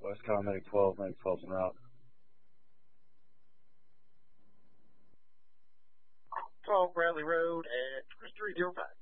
West Cal Medic 12, Medic 12 en route. 12 Bradley Road at 305.